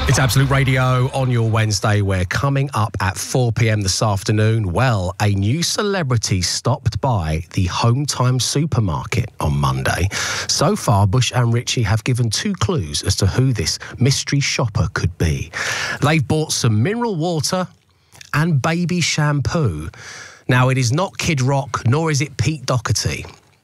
It's Absolute Radio on your Wednesday. We're coming up at 4 p.m. this afternoon. Well, a new celebrity stopped by the Home Time supermarket on Monday. So far, Bush and Richie have given 2 clues as to who this mystery shopper could be. They've bought some mineral water and baby shampoo. Now, it is not Kid Rock, nor is it Pete Doherty.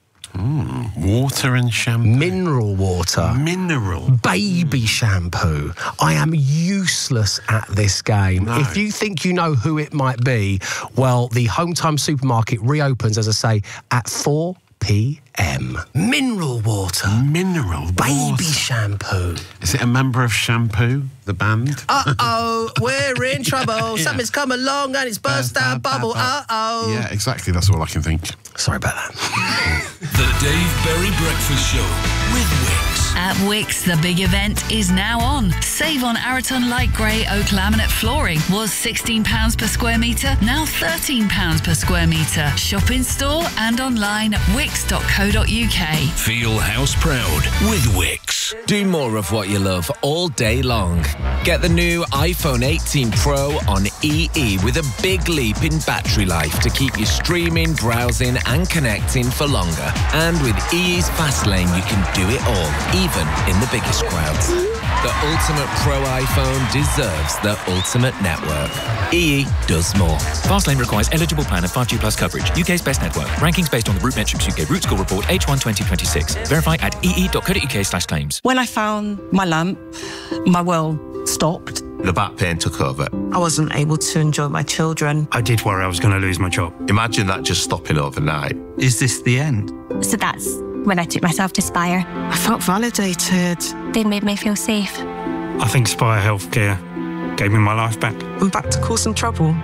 Water and shampoo. Mineral water. Mineral. Baby shampoo. I am useless at this game. No. If you think you know who it might be, well, the Home Time supermarket reopens, as I say, at 4 p.m. Mineral water. Mineral Baby water. shampoo. Is it a member of Shampoo, the band? Uh-oh, we're in trouble. Something's come along and it's burst our bubble. Uh-oh. Yeah, exactly. That's all I can think. Sorry about that. The Dave Berry Breakfast Show with Wix. At Wix, the big event is now on. Save on Araton light grey oak laminate flooring. Was £16 per square metre, now £13 per square metre. Shop in store and online at wix.co.uk. Feel house proud with Wix. Do more of what you love all day long. Get the new iPhone 18 Pro on EE with a big leap in battery life to keep you streaming, browsing and connecting for longer. And with EE's Fast Lane, you can do it all, even in the biggest crowds. The ultimate Pro iPhone deserves the ultimate network. EE does more. Fastlane requires eligible plan of 5G plus coverage. UK's best network. Rankings based on the RootMetrics UK Root Score Report H1 2026. Verify at ee.co.uk/claims. When I found my lamp, my world stopped. The back pain took over. I wasn't able to enjoy my children. I did worry I was going to lose my job. Imagine that just stopping overnight. Is this the end? So that's when I took myself to Spire. I felt validated. They made me feel safe. I think Spire Healthcare gave me my life back. I'm back to causing trouble.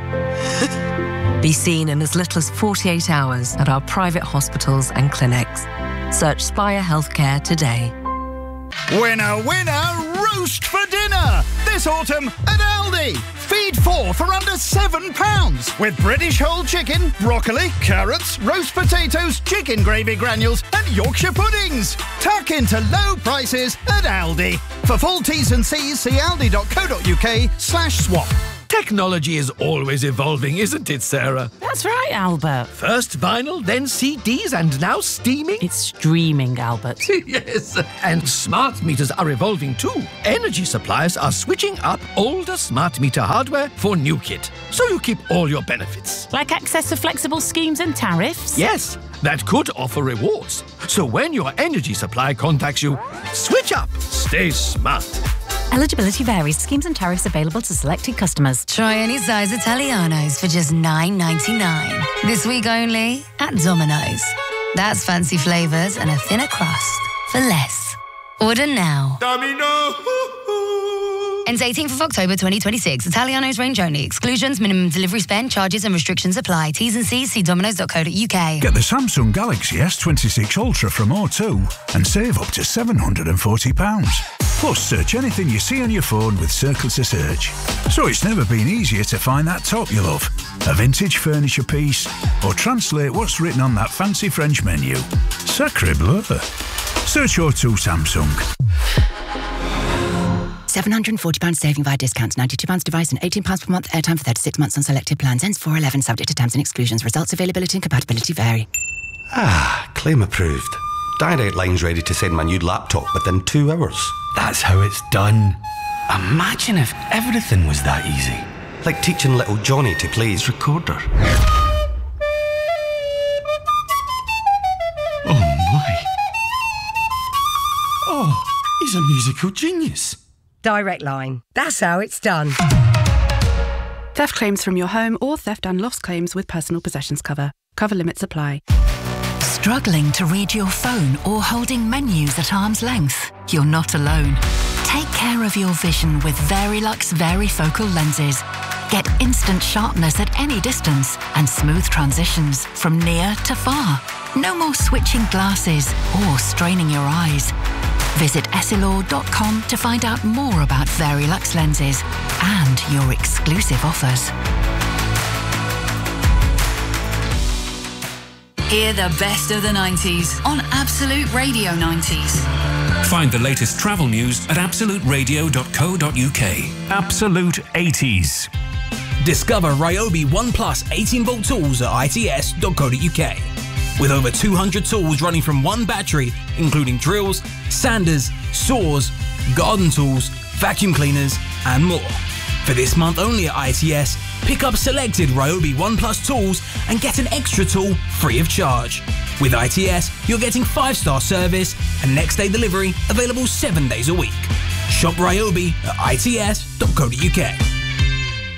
Be seen in as little as 48 hours at our private hospitals and clinics. Search Spire Healthcare today. Winner, winner, roast for dinner! This autumn at Aldi. Feed 4 for under £7 with British whole chicken, broccoli, carrots, roast potatoes, chicken gravy granules and Yorkshire puddings. Tuck into low prices at Aldi. For full T's and C's, see aldi.co.uk/swap. Technology is always evolving, isn't it, Sarah? That's right, Albert. First vinyl, then CDs, and now steaming? It's streaming, Albert. Yes, and smart meters are evolving too. Energy suppliers are switching up older smart meter hardware for new kit, so you keep all your benefits. Like access to flexible schemes and tariffs? Yes, that could offer rewards. So when your energy supply contacts you, switch up. Stay smart. Eligibility varies. Schemes and tariffs available to selected customers. Try any size Italianos for just $9.99. This week only at Domino's. That's fancy flavours and a thinner crust for less. Order now. Domino! Ends 18th of October 2026. Italianos range only. Exclusions, minimum delivery spend, charges and restrictions apply. T's and C's, see dominos.co.uk. Get the Samsung Galaxy S26 Ultra from O2 and save up to £740. Plus, search anything you see on your phone with Circle to Search. So it's never been easier to find that top you love, a vintage furniture piece, or translate what's written on that fancy French menu. Sacre bleu. Search O2 Samsung. £740 saving via discounts, £92 device and £18 per month airtime for 36 months on selected plans. Ends 4/11, subject to terms and exclusions. Results, availability and compatibility vary. Claim approved. Direct Line's ready to send my new laptop within 2 hours. That's how it's done. Imagine if everything was that easy. Like teaching little Johnny to play his recorder. Oh my. Oh, he's a musical genius. Direct Line. That's how it's done. Theft claims from your home or theft and loss claims with personal possessions cover. Cover limits apply. Struggling to read your phone or holding menus at arm's length? You're not alone. Take care of your vision with Verilux Varifocal lenses. Get instant sharpness at any distance and smooth transitions from near to far. No more switching glasses or straining your eyes. Visit essilor.com to find out more about Verilux lenses and your exclusive offers. Hear the best of the 90s on Absolute Radio 90s. Find the latest travel news at absoluteradio.co.uk. Absolute 80s. Discover Ryobi One Plus 18-volt tools at its.co.uk. With over 200 tools running from one battery, including drills, sanders, saws, garden tools, vacuum cleaners, and more. For this month only at ITS, pick up selected Ryobi One Plus tools and get an extra tool free of charge. With ITS, you're getting 5-star service and next-day delivery available 7 days a week. Shop Ryobi at its.co.uk.